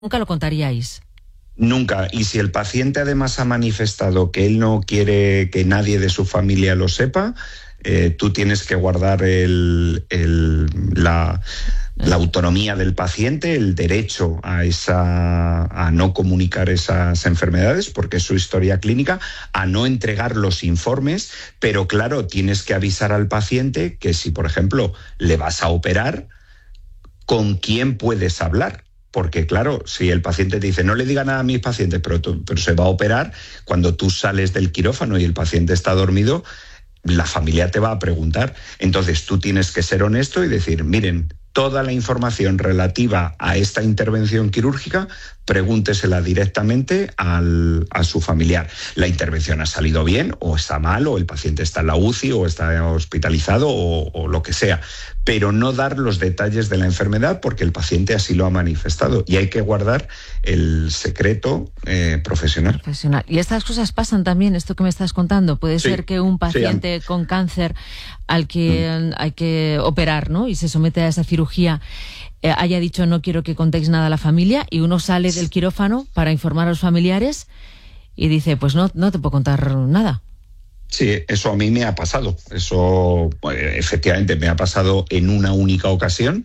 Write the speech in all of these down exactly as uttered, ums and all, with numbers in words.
nunca lo contaríais. Nunca. Y si el paciente además ha manifestado que él no quiere que nadie de su familia lo sepa, eh, tú tienes que guardar el, el, la, la autonomía del paciente, el derecho a, esa, a no comunicar esas enfermedades, porque es su historia clínica, a no entregar los informes, pero claro, tienes que avisar al paciente que si, por ejemplo, le vas a operar, ¿con quién puedes hablar? Porque claro, si el paciente te dice no le diga nada a mis pacientes, pero, tú, pero se va a operar, cuando tú sales del quirófano y el paciente está dormido, la familia te va a preguntar. Entonces tú tienes que ser honesto y decir, miren, toda la información relativa a esta intervención quirúrgica, pregúntesela directamente al, a su familiar. La intervención ha salido bien, o está mal, o el paciente está en la U C I, o está hospitalizado, o, o lo que sea. Pero no dar los detalles de la enfermedad porque el paciente así lo ha manifestado. Y hay que guardar el secreto eh, profesional. profesional. Y estas cosas pasan también, esto que me estás contando. Puede sí, ser que un paciente sí. con cáncer al que mm. hay que operar, ¿no? Y se somete a esa cirugía, eh, haya dicho no quiero que contéis nada a la familia, y uno sale del quirófano para informar a los familiares y dice pues no, no te puedo contar nada. Sí, eso a mí me ha pasado. Eso pues, efectivamente me ha pasado en una única ocasión.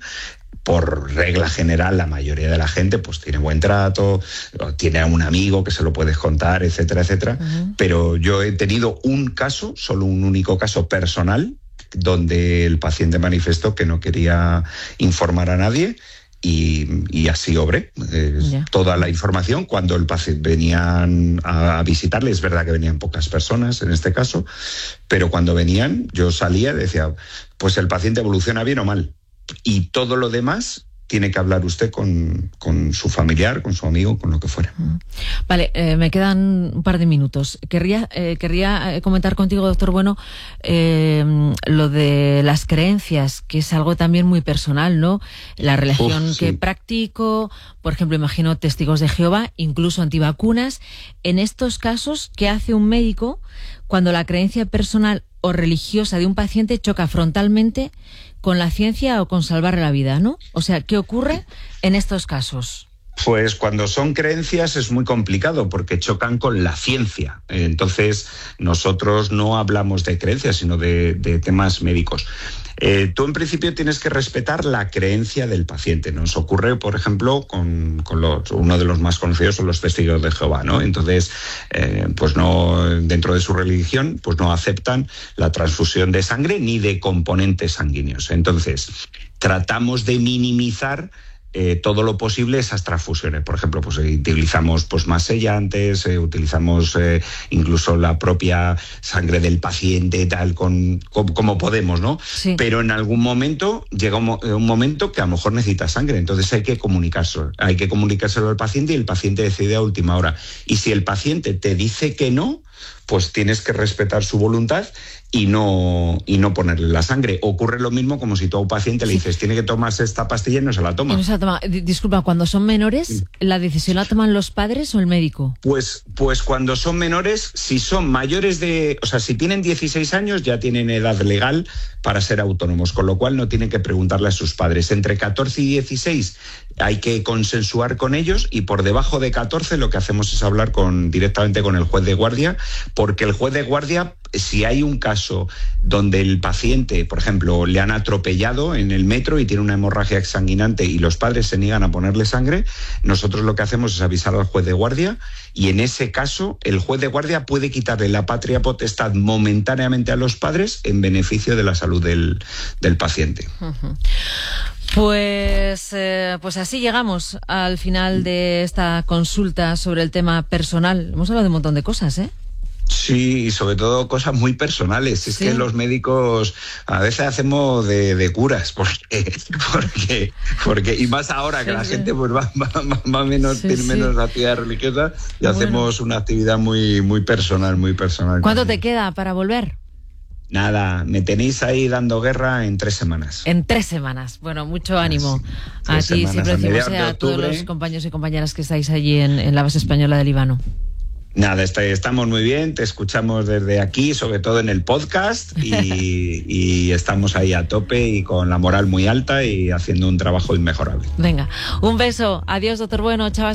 Por regla general, la mayoría de la gente pues tiene buen trato, tiene a un amigo que se lo puedes contar, etcétera, etcétera. Uh-huh. Pero yo he tenido un caso, solo un único caso personal, donde el paciente manifestó que no quería informar a nadie. Y, y así obré. Eh, yeah. Toda la información, cuando el paciente venían a visitarle, es verdad que venían pocas personas en este caso, pero cuando venían, yo salía y decía, pues el paciente evoluciona bien o mal. Y todo lo demás tiene que hablar usted con, con su familiar, con su amigo, con lo que fuera. Vale, eh, me quedan un par de minutos. Querría, eh, querría comentar contigo, doctor Bueno, eh, lo de las creencias, que es algo también muy personal, ¿no? La religión Uf, sí. que practico, por ejemplo, imagino testigos de Jehová, incluso antivacunas. En estos casos, ¿qué hace un médico cuando la creencia personal o religiosa de un paciente choca frontalmente con la ciencia o con salvarle la vida, ¿no? O sea, ¿qué ocurre en estos casos? Pues cuando son creencias es muy complicado porque chocan con la ciencia. Entonces, nosotros no hablamos de creencias, sino de, de temas médicos. Eh, tú en principio tienes que respetar la creencia del paciente. Nos ocurre, por ejemplo, con, con los, uno de los más conocidos son los testigos de Jehová, ¿no? Entonces, eh, pues no, dentro de su religión, pues no aceptan la transfusión de sangre ni de componentes sanguíneos. Entonces, tratamos de minimizar Eh, todo lo posible esas transfusiones. Por ejemplo, pues eh, utilizamos pues, más sellantes, eh, utilizamos eh, incluso la propia sangre del paciente, tal, con, con como podemos, ¿no? Sí. Pero en algún momento llega un, un momento que a lo mejor necesita sangre, entonces hay que comunicárselo. Hay que comunicárselo al paciente y el paciente decide a última hora. Y si el paciente te dice que no, pues tienes que respetar su voluntad y no, y no ponerle la sangre. Ocurre lo mismo como si tú a un paciente le dices, sí. tiene que tomarse esta pastilla y no se la toma. Y no se la toma. Disculpa, cuando son menores, sí. ¿la decisión la toman los padres o el médico? Pues, pues cuando son menores, si son mayores de... O sea, si tienen dieciséis años, ya tienen edad legal para ser autónomos, con lo cual no tienen que preguntarle a sus padres. Entre catorce y dieciséis hay que consensuar con ellos y por debajo de catorce lo que hacemos es hablar con, directamente con el juez de guardia, porque el juez de guardia, si hay un caso donde el paciente, por ejemplo, le han atropellado en el metro y tiene una hemorragia exsanguinante y los padres se niegan a ponerle sangre, nosotros lo que hacemos es avisar al juez de guardia y en ese caso el juez de guardia puede quitarle la patria potestad momentáneamente a los padres en beneficio de la salud del, del paciente. Uh-huh. Pues, eh, pues así llegamos al final de esta consulta sobre el tema personal. Hemos hablado de un montón de cosas, ¿eh? Sí, y sobre todo cosas muy personales. Es sí. que los médicos a veces hacemos de, de curas, porque, porque, porque y más ahora que sí, la sí. gente pues va, va, va menos, sí, tiene sí. menos actividad religiosa y bueno. hacemos una actividad muy, muy personal, muy personal. ¿Cuánto te queda para volver? Nada, me tenéis ahí dando guerra en tres semanas. En tres semanas. Bueno, mucho ánimo. Sí, a ti siempre decimos a todos los compañeros y compañeras que estáis allí en, en la base española de Líbano. Nada, estamos muy bien, te escuchamos desde aquí, sobre todo en el podcast, y, y estamos ahí a tope y con la moral muy alta y haciendo un trabajo inmejorable. Venga, un beso. Adiós, doctor Bueno. Chao.